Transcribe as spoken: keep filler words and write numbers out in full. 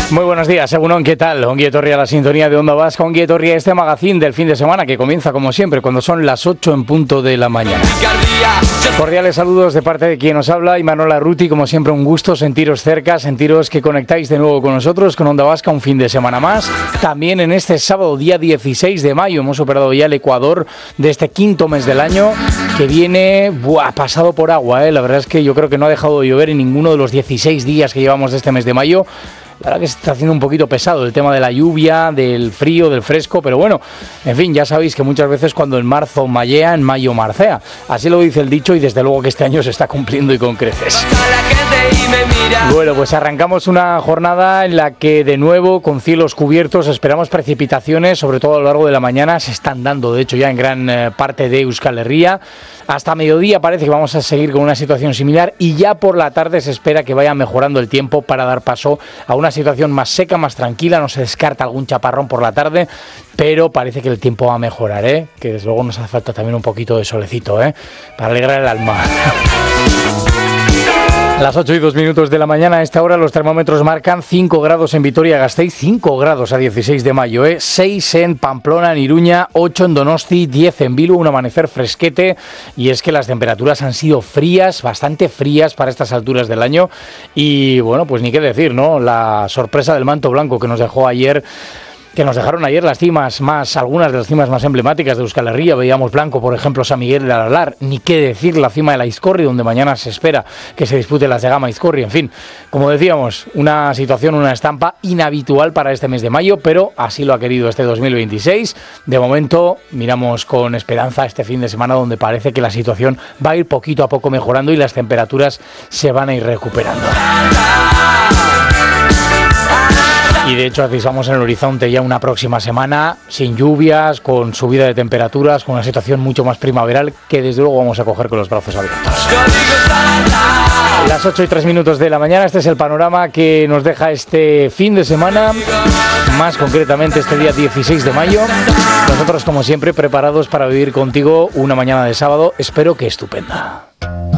Muy buenos días, Egunon, ¿qué tal? Ongi etorri a la sintonía de Onda Vasca, Ongi etorri a este magazín del fin de semana que comienza como siempre cuando son las ocho en punto de la mañana. Cordiales saludos de parte de quien nos habla, Imanol Arruti, como siempre un gusto sentiros cerca, sentiros que conectáis de nuevo con nosotros, con Onda Vasca, un fin de semana más. También en este sábado, día dieciséis de mayo, hemos superado ya el Ecuador de este quinto mes del año que viene buah, pasado por agua, ¿eh? La verdad es que yo creo que no ha dejado de llover en ninguno de los dieciséis días que llevamos de este mes de mayo. La verdad que se está haciendo un poquito pesado el tema de la lluvia, del frío, del fresco, pero bueno, en fin, ya sabéis que muchas veces cuando en marzo mallea, en mayo marcea. Así lo dice el dicho y desde luego que este año se está cumpliendo y con creces. Bueno, pues arrancamos una jornada en la que de nuevo con cielos cubiertos esperamos precipitaciones, sobre todo a lo largo de la mañana, se están dando de hecho ya en gran eh, parte de Euskal Herria. Hasta mediodía parece que vamos a seguir con una situación similar y ya por la tarde se espera que vaya mejorando el tiempo para dar paso a una situación más seca, más tranquila. No se descarta algún chaparrón por la tarde, pero parece que el tiempo va a mejorar, ¿eh? Que desde luego nos hace falta también un poquito de solecito, ¿eh? Para alegrar el alma. Las ocho y dos minutos de la mañana, a esta hora los termómetros marcan cinco grados en Vitoria-Gasteiz, cinco grados a dieciséis de mayo, ¿eh? seis en Pamplona, en Iruña, ocho en Donosti, diez en Bilbo, un amanecer fresquete, y es que las temperaturas han sido frías, bastante frías para estas alturas del año, y bueno, pues ni qué decir, ¿no? La sorpresa del manto blanco que nos dejó ayer, que nos dejaron ayer las cimas más, algunas de las cimas más emblemáticas de Euskal Herria. Veíamos blanco, por ejemplo, San Miguel de Aralar, ni qué decir la cima de la Aizkorri, donde mañana se espera que se dispute la Segama Aizkorri. En fin, como decíamos, una situación, una estampa inhabitual para este mes de mayo, pero así lo ha querido este dos mil veintiséis. De momento, miramos con esperanza este fin de semana, donde parece que la situación va a ir poquito a poco mejorando y las temperaturas se van a ir recuperando. Y de hecho avisamos en el horizonte ya una próxima semana sin lluvias, con subida de temperaturas, con una situación mucho más primaveral que desde luego vamos a coger con los brazos abiertos. Las ocho y tres minutos de la mañana, este es el panorama que nos deja este fin de semana, más concretamente este día dieciséis de mayo. Nosotros como siempre preparados para vivir contigo una mañana de sábado, espero que estupenda.